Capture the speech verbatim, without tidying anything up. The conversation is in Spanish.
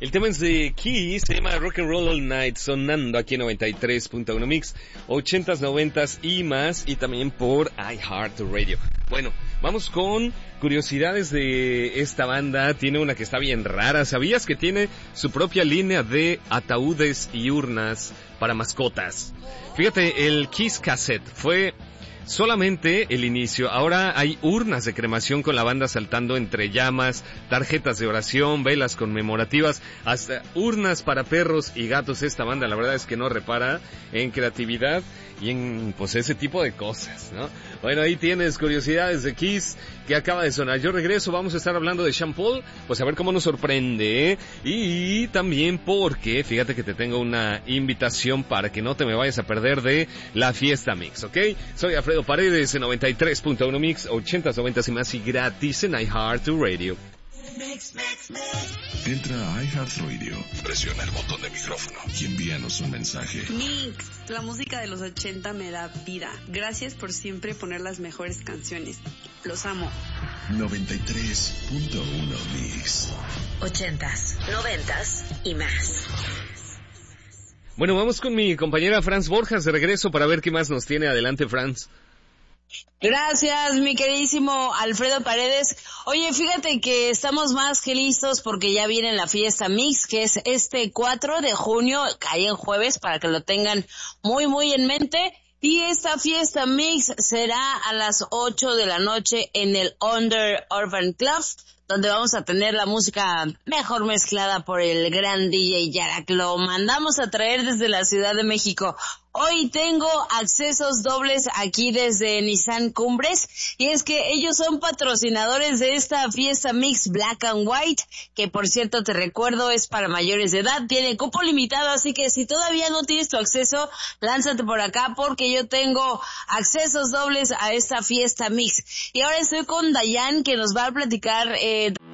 El tema es de Kiss, se llama Rock and Roll All Night, sonando aquí en noventa y tres punto uno Mix, ochentas, noventas y más, y también por iHeartRadio. Bueno, vamos con curiosidades de esta banda. Tiene una que está bien rara. ¿Sabías que tiene su propia línea de ataúdes y urnas para mascotas? Fíjate, el Kiss Cassette fue solamente el inicio. Ahora hay urnas de cremación con la banda saltando entre llamas, tarjetas de oración, velas conmemorativas, hasta urnas para perros y gatos. Esta banda la verdad es que no repara en creatividad y en pues ese tipo de cosas, ¿no? Bueno, ahí tienes curiosidades de Kiss que acaba de sonar. Yo regreso, vamos a estar hablando de Sean Paul, pues a ver cómo nos sorprende, ¿eh? Y también porque, fíjate que te tengo una invitación para que no te me vayas a perder de la Fiesta Mix, ¿ok? Soy Alfredo Paredes en noventa y tres punto uno Mix, ochentas, noventas y más, y gratis en iHeartRadio. Mix, mix, mix. Entra a iHeartRadio, presiona el botón de micrófono y envíanos un mensaje. Mix, la música de los ochenta me da vida. Gracias por siempre poner las mejores canciones. Los amo. noventa y tres punto uno Mix. Ochentas, noventas y más. Bueno, vamos con mi compañera Franz Borjas de regreso para ver qué más nos tiene. Adelante, Franz. Gracias, mi queridísimo Alfredo Paredes. Oye, fíjate que estamos más que listos porque ya viene la Fiesta Mix, que es este cuatro de junio, cae en jueves, para que lo tengan muy, muy en mente. Y esta Fiesta Mix será a las ocho de la noche en el Under Urban Club, donde vamos a tener la música mejor mezclada por el gran D J Yarak. Lo mandamos a traer desde la Ciudad de México. Hoy tengo accesos dobles aquí desde Nissan Cumbres, y es que ellos son patrocinadores de esta Fiesta Mix Black and White, que por cierto te recuerdo es para mayores de edad, tiene cupo limitado, así que si todavía no tienes tu acceso, lánzate por acá porque yo tengo accesos dobles a esta Fiesta Mix. Y ahora estoy con Dayan, que nos va a platicar eh